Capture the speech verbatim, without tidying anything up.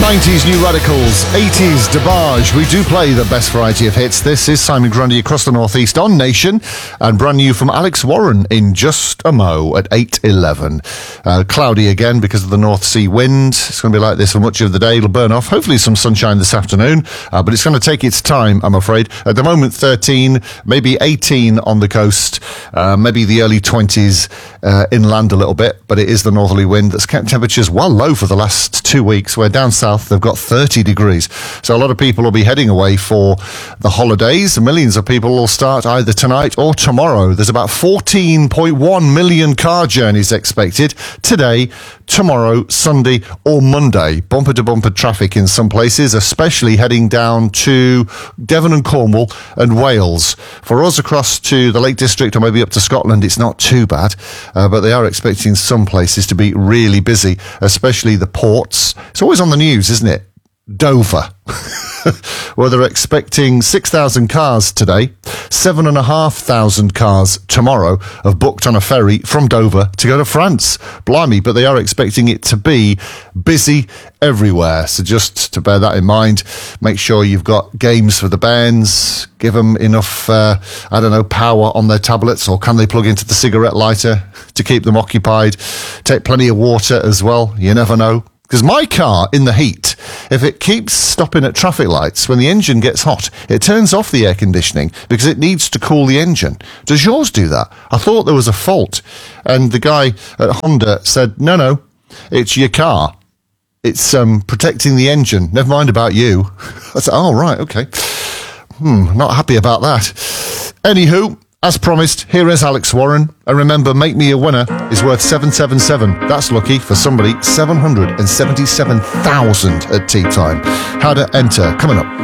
nineties New Radicals, eighties DeBarge. We do play the best variety of hits. This is Simon Grundy across the Northeast on Nation, and brand new from Alex Warren in Just a Mo at eight eleven. Uh, cloudy again because of the North Sea wind. It's going to be like this for much of the day. It'll burn off. Hopefully some sunshine this afternoon, uh, but it's going to take its time, I'm afraid. At the moment, thirteen, maybe eighteen on the coast, uh, maybe the early twenties uh, inland a little bit, but it is the northerly wind that's kept temperatures well low for the last two weeks. We're down south. They've got thirty degrees. So a lot of people will be heading away for the holidays. Millions of people will start either tonight or tomorrow. There's about fourteen point one million car journeys expected today, tomorrow, Sunday or Monday. Bumper to bumper traffic in some places, especially heading down to Devon and Cornwall and Wales. For us across to the Lake District or maybe up to Scotland, it's not too bad, uh, but they are expecting some places to be really busy, especially the ports. It's always on the news, isn't it? Dover. Well, they're expecting six thousand cars today, seven thousand five hundred cars tomorrow have booked on a ferry from Dover to go to France. Blimey, but they are expecting it to be busy everywhere. So just to bear that in mind, make sure you've got games for the bands, give them enough, uh, I don't know, power on their tablets, or can they plug into the cigarette lighter to keep them occupied? Take plenty of water as well, you never know. Because my car, in the heat, if it keeps stopping at traffic lights, when the engine gets hot, it turns off the air conditioning because it needs to cool the engine. Does yours do that? I thought there was a fault. And the guy at Honda said, no, no, it's your car. It's um, protecting the engine. Never mind about you. I said, oh, right, okay. Hmm, not happy about that. Anywho, as promised, here is Alex Warren. And remember, Make Me a Winner is worth seven seven seven. That's lucky for somebody. seven hundred seventy-seven thousand at tea time. How to enter, coming up.